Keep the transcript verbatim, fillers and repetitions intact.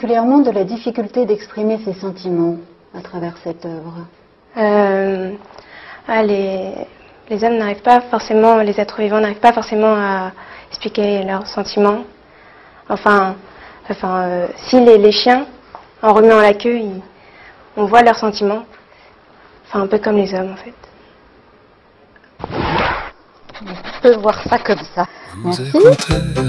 Particulièrement de la difficulté d'exprimer ses sentiments à travers cette œuvre. Euh, ah, les, les hommes n'arrivent pas forcément, les êtres vivants n'arrivent pas forcément à expliquer leurs sentiments. Enfin, enfin euh, si les, les chiens, en remuant la queue, ils, on voit leurs sentiments. Enfin, un peu comme les hommes, en fait. On peut voir ça comme ça. Vous Merci. écoutez